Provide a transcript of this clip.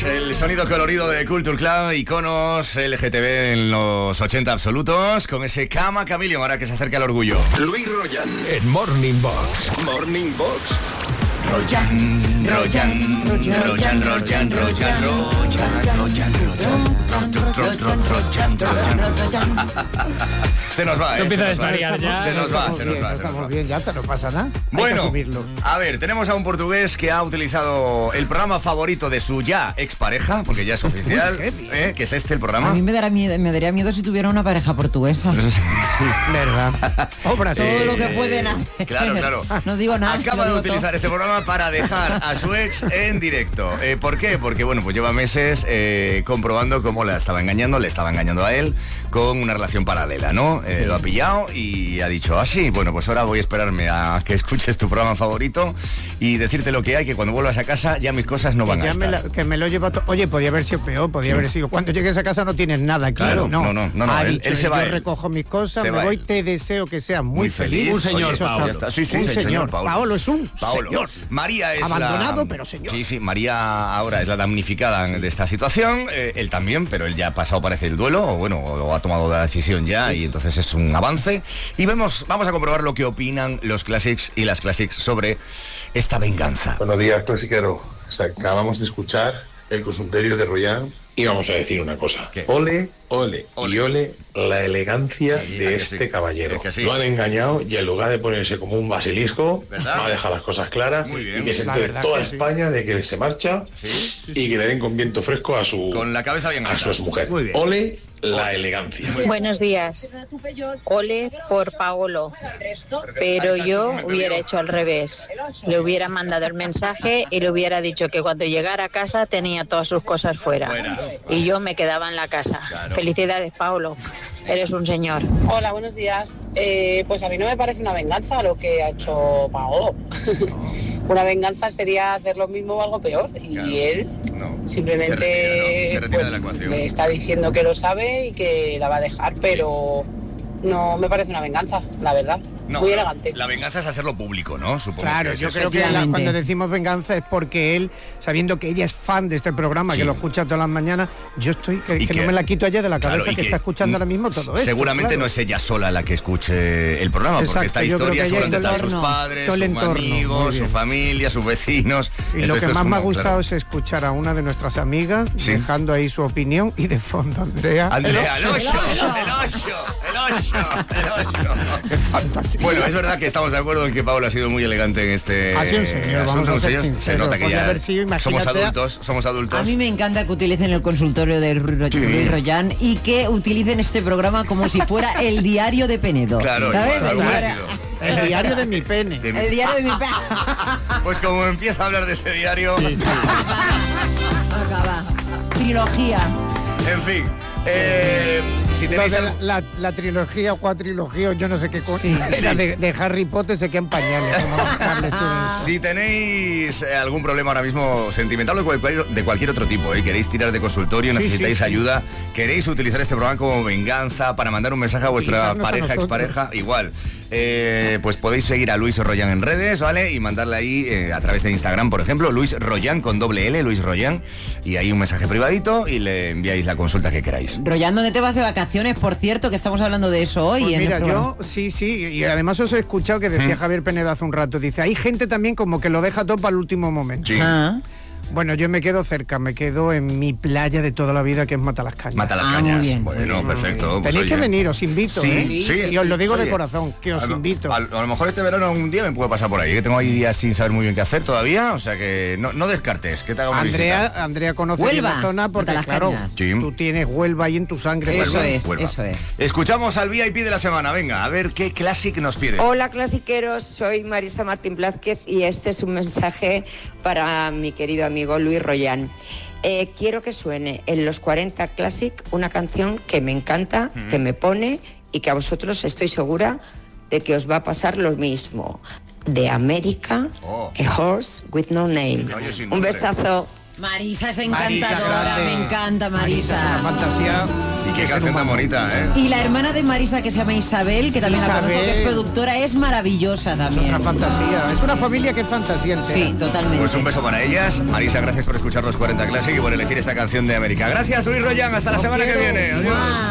el sonido colorido de Culture Club, iconos LGTB en los 80 absolutos, con ese Cama Chameleon, ahora que se acerca el orgullo. Luis Royan en Morning Box. Morning Box. Royan. Se nos va, empieza a desvariar ya. Se nos va. Estamos bien, ya no pasa nada. Bueno, a ver, tenemos a un portugués que ha utilizado el programa favorito de su ya expareja, porque ya es oficial, que es el programa. A mí me daría miedo si tuviera una pareja portuguesa. Sí, verdad. Obras. Todo lo que pueden hacer. Claro. No digo nada. Acaba de utilizar este programa para dejar a su ex en directo. ¿Por qué? Porque, bueno, pues lleva meses comprobando cómo le estaba engañando a él con una relación paralela, ¿no? Sí. Lo ha pillado y ha dicho, sí, bueno, pues ahora voy a esperarme a que escuches tu programa favorito y decirte lo que hay, que cuando vuelvas a casa ya mis cosas no van a estar. Que me lo lleva Oye, podía haber sido peor, podía haber sido, cuando llegues a casa no tienes nada aquí. Claro, no, él se va. Yo recojo mis cosas, me voy, te deseo que seas muy feliz. Un señor, Paolo. Sí, un señor. Paolo es un señor. María es abandonado, pero señor. Sí, María ahora es la damnificada de esta situación, él también, pero él ya ha pasado, parece, el duelo, o ha tomado la decisión ya, y entonces es un avance. Y vamos a comprobar lo que opinan los Classics y las Classics sobre esta venganza. Buenos días, clasiquero. Acabamos de escuchar el consultorio de Royan y vamos a decir una cosa. ¿Qué? Ole y ole la elegancia de este caballero. Lo han engañado y en lugar de ponerse como un basilisco, va a dejar las cosas claras y que se entere toda España de que se marcha y que le den con viento fresco a su con la cabeza bien alta. A su exmujer. Ole la elegancia. Buenos días. Ole por Paolo. Pero yo hubiera hecho al revés. Le hubiera mandado el mensaje y le hubiera dicho que cuando llegara a casa tenía todas sus cosas fuera. Y yo me quedaba en la casa. Claro. Felicidades, Paolo. Eres un señor. Hola, buenos días. Pues a mí no me parece una venganza lo que ha hecho Paolo. Una venganza sería hacer lo mismo o algo peor. Y claro, él simplemente se retira de la ecuación. Le está diciendo que lo sabe y que la va a dejar, pero no me parece una venganza, la verdad. Muy elegante. La venganza es hacerlo público, ¿no? Supongo. Claro, yo creo que cuando decimos venganza es porque él, sabiendo que ella es fan de este programa, que lo escucha todas las mañanas, yo estoy que no me la quito allá de la cabeza, que está escuchando ahora mismo todo esto. Seguramente no es ella sola la que escuche el programa, porque esta historia seguramente están sus padres, sus amigos, su familia, sus vecinos. Y lo que más me ha gustado es escuchar a una de nuestras amigas dejando ahí su opinión y de fondo Andrea, el 8. Qué fantasía. Bueno, es verdad que estamos de acuerdo en que Paolo ha sido muy elegante en este ha sido un señor, vamos a ser sinceros. Se nota que ya somos adultos. A mí me encanta que utilicen el consultorio de Luis Royan y que utilicen este programa como si fuera el diario de Penedo. Claro, ¿sabes? El diario de mi pene. El diario de mi pene. Pues como empieza a hablar de ese diario... Acaba. Trilogía. En fin... si tenéis la trilogía o cuatrilogía, yo no sé qué era de Harry Potter, se quedan pañales. Si tenéis algún problema ahora mismo sentimental o de cualquier otro tipo, queréis tirar de consultorio, necesitáis ayuda, queréis utilizar este programa como venganza para mandar un mensaje a vuestra pareja, expareja, igual. Pues podéis seguir a Luis Royan en redes, ¿vale? Y mandarle ahí a través de Instagram, por ejemplo, Luis Royan con doble L, Luis Royan, y ahí un mensaje privadito y le enviáis la consulta que queráis. Royan, ¿dónde te vas de vacaciones? Por cierto, que estamos hablando de eso hoy. Pues mira, yo sí, y además os he escuchado que decía Javier Penedo hace un rato, dice, hay gente también como que lo deja todo para el último momento. Sí. Bueno, yo me quedo cerca, me quedo en mi playa de toda la vida, que es Matalascañas. Matalascañas, bueno, perfecto. Pues tenéis que venir, os invito, sí, y os lo digo de corazón, que os invito. A lo mejor este verano un día me puedo pasar por ahí, que tengo ahí días sin saber muy bien qué hacer todavía, o sea que no descartes, que te haga una visita. Andrea conoce la zona porque, claro, tú tienes Huelva ahí en tu sangre. Eso Huelva. es. Escuchamos al VIP de la semana, venga, a ver qué Classic nos pide. Hola, clasiqueros, soy Marisa Martín Blázquez y este es un mensaje para mi querido amigo Luis Royan. Quiero que suene en los 40 Classic una canción que me encanta, que me pone y que a vosotros estoy segura de que os va a pasar lo mismo. De América, A Horse with No Name. Un besazo. Marisa es encantadora, me encanta Marisa. Es una fantasía. Y qué canción tan bonita, ¿eh? Y la hermana de Marisa, que se llama Isabel, que también la conozco, que es productora, es maravillosa también. Es una fantasía, es una familia que es fantasía entera. Sí, totalmente. Pues un beso para ellas. Marisa, gracias por escuchar los 40 Classic y por elegir esta canción de América. Gracias, Luis Royan, hasta la semana que viene. Adiós.